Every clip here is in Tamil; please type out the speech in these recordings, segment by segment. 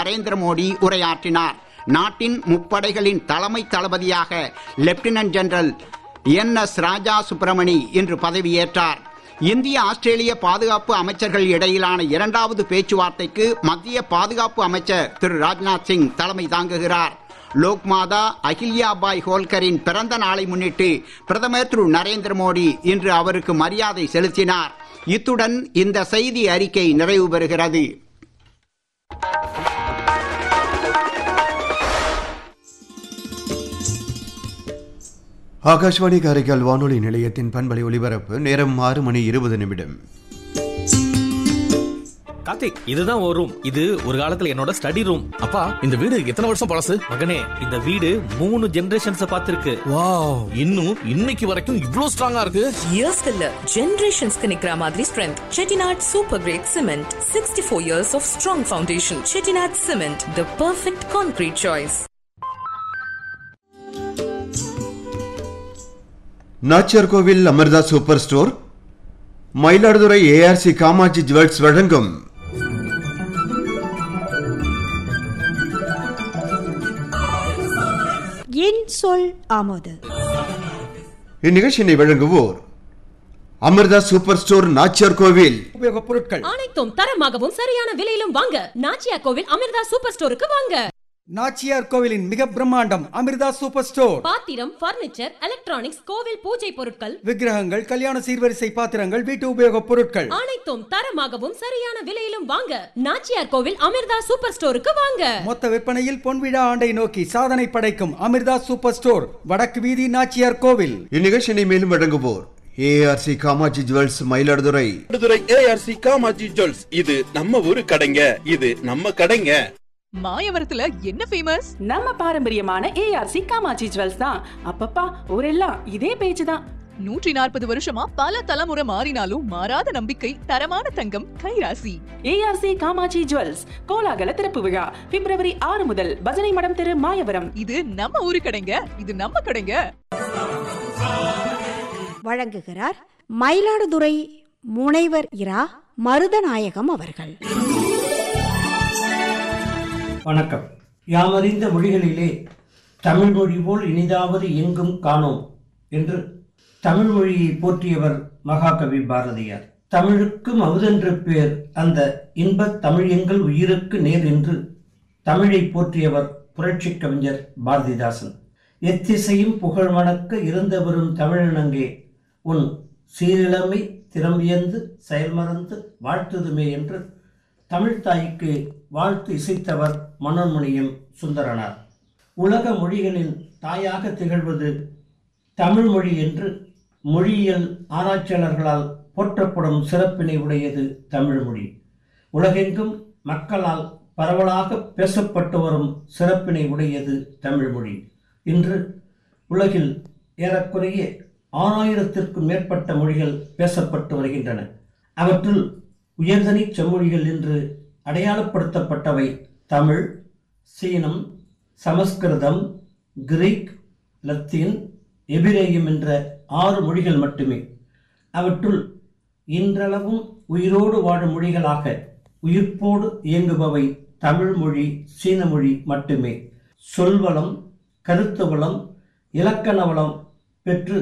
நரேந்திர மோடி உரையாற்றினார். நாட்டின் முப்படைகளின் தலைமை தளபதியாக லெப்டினன்ட் ஜெனரல் என்.எஸ். ராஜா சுப்பிரமணி இன்று பதவியேற்றார். இந்திய ஆஸ்திரேலிய பாதுகாப்பு அமைச்சர்கள் இடையிலான இரண்டாவது பேச்சுவார்த்தைக்கு மத்திய பாதுகாப்பு அமைச்சர் திரு ராஜ்நாத் சிங் தலைமை தாங்குகிறார். லோக்மாதா அகில்யாபாய் ஹோல்கரின் பிறந்த நாளை முன்னிட்டு பிரதமர் திரு நரேந்திர மோடி இன்று அவருக்கு மரியாதை செலுத்தினார். இத்துடன் இந்த செய்தி அறிக்கை நிறைவு பெறுகிறது. ஆகாஷ்வாணி காரைக்கால் வானொலி நிலையத்தின் பண்பலை ஒலிபரப்பு நேரம் 6:20. கார்த்திக், இதுதான் ஒரு ரூம். இது ஒரு காலத்துல என்னோட ஸ்டடி ரூம். அப்பா, இந்த வீடு எத்தனை வருஷம் பழசு? மகனே, இந்த வீடு 3 ஜெனரேஷன்ஸ் பார்த்திருக்கு. வாவ், இன்னும் இன்னைக்கு வரைக்கும் இவ்ளோ ஸ்ட்ராங்கா இருக்கு. இயர்ஸ் இல்ல, ஜெனரேஷன்ஸ்க்கு நிக்கிற மாதிரி strength. Chettinad super great cement, 64 years of strong foundation. Chettinad cement, the perfect concrete choice. Nachiyar கோவில் Amrita super store, Mayiladuthurai ARC Kamakshi jewels வழங்கும் என் சொல் ஆமோது. இந்நிகழ்ச்சியினை வழங்குவோர் அமிர்தா சூப்பர் ஸ்டோர், நாச்சியார் கோவில். உபயோகப் பொருட்கள் அனைத்தும் தரமாகவும் சரியான விலையிலும் வாங்க நாச்சியார் கோவில் அமிர்தா சூப்பர் ஸ்டோருக்கு வாங்க. நாச்சியார் கோவிலின் மிக பிரம்மாண்டம் அமிர்தா சூப்பர் ஸ்டோர். பாத்திரம், பர்னிச்சர், எலக்ட்ரானிக்ஸ், கோவில் பூஜை பொருட்கள், விக்கிரகங்கள், கல்யாண சீர்வரிசை பாத்திரங்கள், வீட்டு உபயோகப் பொருட்கள் அனைத்தும் தரமாகவும் சரியான விலையிலும் வாங்க நாச்சியார் கோவில் அமிர்தா சூப்பர் ஸ்டோருக்கு வாங்க. மொத்த விற்பனையில் பொன்விழா ஆண்டை நோக்கி சாதனை படைக்கும் அமிர்தா சூப்பர் ஸ்டோர், வடக்கு வீதி, நாச்சியார் கோவில். இந்நிகழ்ச்சியினை மேலும் வழங்குவோர் ARC Kamakshi jewels, Mayiladuthurai. ARC Kamakshi jewels, இது நம்ம ஊரு கடைங்க, இது நம்ம கடைங்க. மாயவரத்துல என்ன ஃபேமஸ்? நம்ம பாரம்பரியமான ஏஆர்சி காமாட்சி ஜுவல்ஸ் தான். அப்பப்பா, ஊரெல்லாம் இதே பேச்சு தான். 140 வருஷமா பல தலைமுறை மாறினாலும் மாறாத நம்பிக்கை, தரமான தங்கம், கைராசி. ஏஆர்சி காமாட்சி ஜுவல்ஸ் கோலாகல திறப்பு விழா பிப்ரவரி 6 முதல் பஜனை மடம் தெரு, மாயவரம். இது நம்ம ஊரு கடைங்க, இது நம்ம கடைங்க. வழங்குகிறார் மயிலாடுதுறை முனைவர் இரா மருதநாயகம் அவர்கள். வணக்கம். யாமறிந்த மொழிகளிலே தமிழ் மொழி போல் இனிதாவது எங்கும் காணோம் என்று தமிழ் மொழியை போற்றியவர் மகாகவி பாரதியார். தமிழுக்கும் அமுதென்று பேர், அந்த இன்பத் தமிழ் எங்கள் உயிருக்கு நேர் என்று தமிழை போற்றியவர் புரட்சி கவிஞர் பாரதிதாசன். எத்திசையும் புகழ் மணக்க இருந்தவரும் தமிழனங்கே, உன் சீரிழமை திறம்பியந்து செயல்மறந்து வாழ்த்துதுமே என்று தமிழ்த்தாய்க்கு வாழ்த்து இசைத்தவர் மனோன்மணியம் சுந்தரனார். உலக மொழிகளின் தாயாக திகழ்வது தமிழ் மொழி என்று மொழியியல் ஆராய்ச்சியாளர்களால் போற்றப்படும் சிறப்பினை உடையது தமிழ் மொழி. உலகெங்கும் மக்களால் பரவலாக பேசப்பட்டு வரும் சிறப்பினை உடையது தமிழ் மொழி. இன்று உலகில் ஏறக்குறைய 6000த்திற்கும் மேற்பட்ட மொழிகள் பேசப்பட்டு வருகின்றன. அவற்றுள் உயர்தனி செம்மொழிகள் என்று அடையாளப்படுத்தப்பட்டவை தமிழ், சீனம், சமஸ்கிருதம், கிரீக், லத்தீன், எபிரேயம் என்ற 6 மொழிகள் மட்டுமே. அவற்றுள் இன்றளவும் உயிரோடு வாழும் மொழிகளாக உயிர்ப்போடு இயங்குபவை தமிழ் மொழி, சீன மொழி மட்டுமே. சொல்வளம், கருத்து வளம், இலக்கண வளம் பெற்று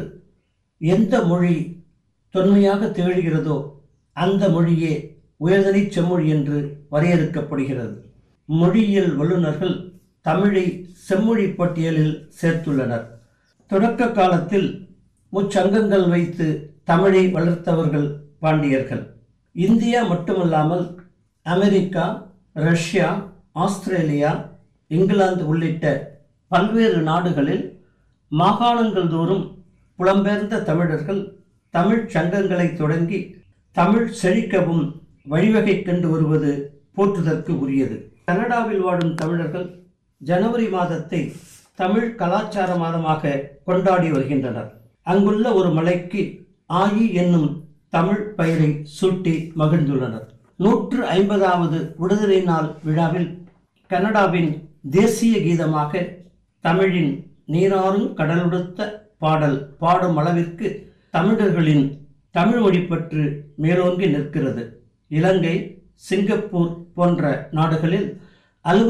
எந்த மொழி தொன்மையாக திகழ்கிறதோ அந்த மொழியே உயர்தனி செம்மொழி என்று வரையறுக்கப்படுகிறது. மொழியியல் வல்லுநர்கள் தமிழை செம்மொழி பட்டியலில் சேர்த்துள்ளனர். தொடக்க காலத்தில் முச்சங்கங்கள் வைத்து தமிழை வளர்த்தவர்கள் பாண்டியர்கள். இந்தியா மட்டுமல்லாமல் அமெரிக்கா, ரஷ்யா, ஆஸ்திரேலியா, இங்கிலாந்து உள்ளிட்ட பல்வேறு நாடுகளில் மாகாணங்கள் தோறும் புலம்பெயர்ந்த தமிழர்கள் தமிழ் சங்கங்களை தொடங்கி தமிழ் செழிக்கவும் வழிவகை கண்டு வருவது போற்றுதற்கு உரியது. கனடாவில் வாழும் தமிழர்கள் ஜனவரி மாதத்தை தமிழ் கலாச்சார மாதமாக கொண்டாடி வருகின்றனர். அங்குள்ள ஒரு மலைக்கு ஆயி என்னும் தமிழ் பெயரை சூட்டி மகிழ்ந்துள்ளனர். 150வது விடுதலை நாள் விழாவில் கனடாவின் தேசிய கீதமாக தமிழின் நீராறும் கடலுடுத்த பாடல் பாடும் அளவிற்கு தமிழர்களின் தமிழ் மொழி பற்று மேலோங்கி நிற்கிறது. இலங்கை, சிங்கப்பூர் போன்ற நாடுகளில்